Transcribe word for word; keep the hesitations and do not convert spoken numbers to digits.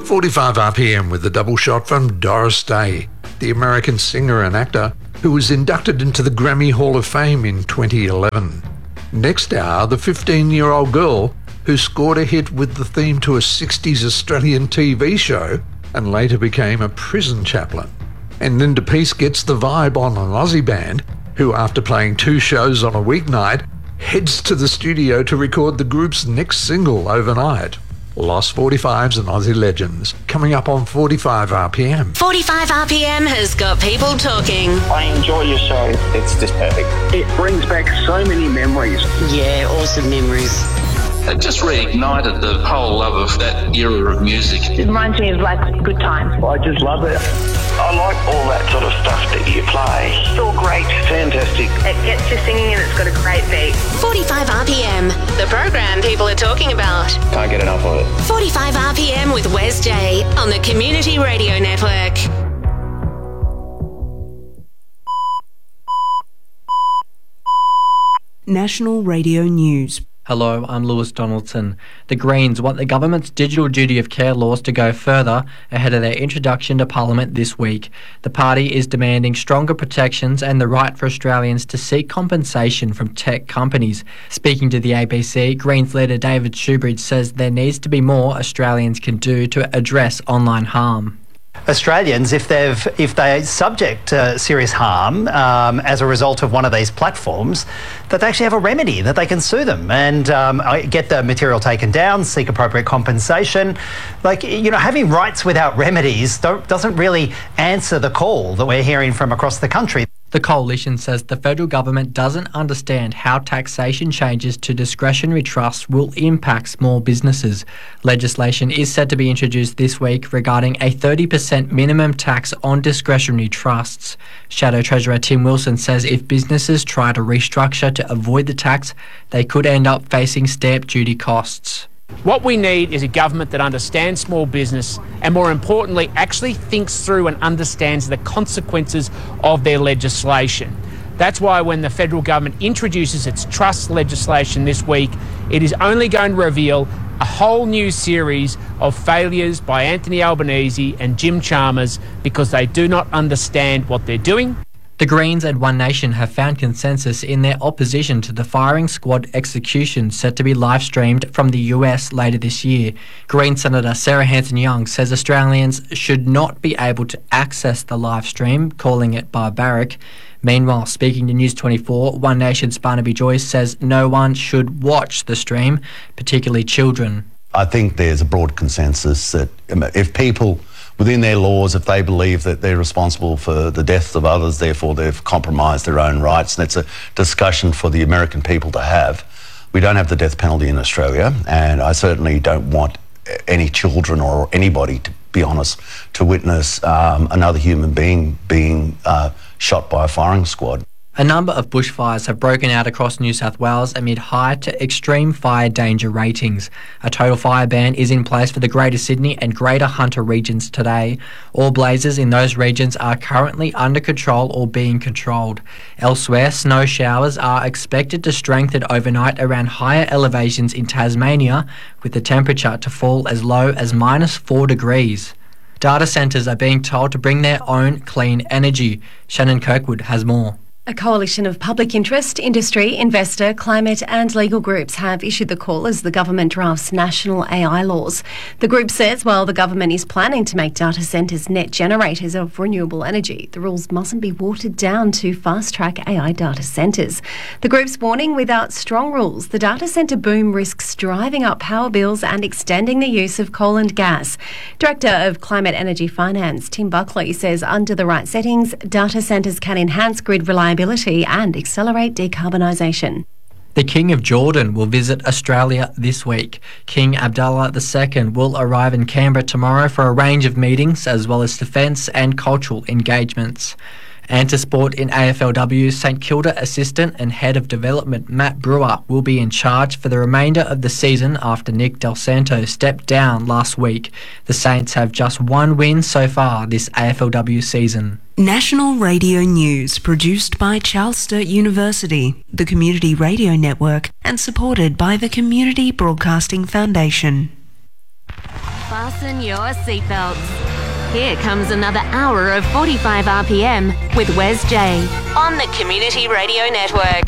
forty-five R P M with the double shot from Doris Day, the American singer and actor who was inducted into the Grammy Hall of Fame in twenty eleven. Next hour, the fifteen-year-old girl who scored a hit with the theme to a sixties Australian T V show and later became a prison chaplain. And Linda Peace gets the vibe on an Aussie band who, after playing two shows on a weeknight, heads to the studio to record the group's next single overnight. Lost forty-fives and Aussie Legends, coming up on forty-five R P M. forty-five R P M has got people talking. I enjoy your show. It's just perfect. It brings back so many memories. Yeah, awesome memories. It just reignited the whole love of that era of music. It reminds me of like good times. I just love it. I like all that sort of stuff that you play. It's all great. Fantastic. It gets you singing and it's got a great beat. forty-five R P M, the program people are talking about. Can't get enough of it. forty-five R P M with Wes J on the Community Radio Network. National Radio News. Hello, I'm Lewis Donaldson. The Greens want the government's digital duty of care laws to go further ahead of their introduction to Parliament this week. The party is demanding stronger protections and the right for Australians to seek compensation from tech companies. Speaking to the A B C, Greens leader David Shoebridge says there needs to be more Australians can do to address online harm. Australians, if they've if they subject to serious harm um, as a result of one of these platforms, that they actually have a remedy, that they can sue them and um, get the material taken down, seek appropriate compensation. Like, you know, having rights without remedies don't, doesn't really answer the call that we're hearing from across the country. The coalition says the federal government doesn't understand how taxation changes to discretionary trusts will impact small businesses. Legislation is set to be introduced this week regarding a thirty percent minimum tax on discretionary trusts. Shadow Treasurer Tim Wilson says if businesses try to restructure to avoid the tax, they could end up facing stamp duty costs. What we need is a government that understands small business and, more importantly, actually thinks through and understands the consequences of their legislation. That's why when the federal government introduces its trust legislation this week, it is only going to reveal a whole new series of failures by Anthony Albanese and Jim Chalmers because they do not understand what they're doing. The Greens and One Nation have found consensus in their opposition to the firing squad execution set to be live-streamed from the U S later this year. Green Senator Sarah Hanson-Young says Australians should not be able to access the live stream, calling it barbaric. Meanwhile, speaking to News twenty-four, One Nation's Barnaby Joyce says no one should watch the stream, particularly children. I think there's a broad consensus that if people within their laws, if they believe that they're responsible for the deaths of others, therefore they've compromised their own rights, and it's a discussion for the American people to have. We don't have the death penalty in Australia, and I certainly don't want any children or anybody, to be honest, to witness um, another human being being uh, shot by a firing squad. A number of bushfires have broken out across New South Wales amid high to extreme fire danger ratings. A total fire ban is in place for the Greater Sydney and Greater Hunter regions today. All blazes in those regions are currently under control or being controlled. Elsewhere, snow showers are expected to strengthen overnight around higher elevations in Tasmania, with the temperature to fall as low as minus four degrees. Data centres are being told to bring their own clean energy. Shannon Kirkwood has more. A coalition of public interest, industry, investor, climate and legal groups have issued the call as the government drafts national A I laws. The group says while the government is planning to make data centres net generators of renewable energy, the rules mustn't be watered down to fast-track A I data centres. The group's warning without strong rules, the data centre boom risks driving up power bills and extending the use of coal and gas. Director of Climate Energy Finance, Tim Buckley, says under the right settings, data centres can enhance grid reliability and accelerate decarbonisation. The King of Jordan will visit Australia this week. King Abdullah the Second will arrive in Canberra tomorrow for a range of meetings as well as defence and cultural engagements. And to sport in A F L W, St Kilda assistant and head of development Matt Brewer will be in charge for the remainder of the season after Nick Del Santo stepped down last week. The Saints have just one win so far this A F L W season. National Radio News, produced by Charles Sturt University, the Community Radio Network, and supported by the Community Broadcasting Foundation. Fasten your seatbelts. Here comes another hour of forty-five R P M with Wes J on the Community Radio Network.